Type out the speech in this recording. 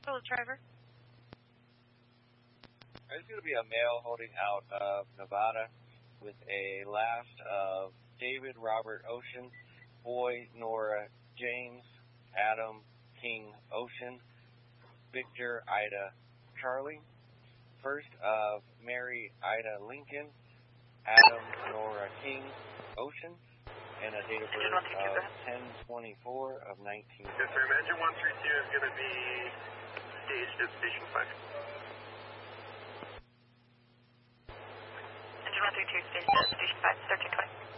Hello, driver. There's going to be a male holding out of Nevada with a last of David Robert Ocean, Boy Nora James, Adam King Ocean, Victor Ida Charlie, first of Mary Ida Lincoln, Adam Nora King Ocean, and a date of birth of 10/24 of 19. Yes, sir. Engine 132 is going to be staged at Station 5. Engine 132 staged at Station 5, 1320.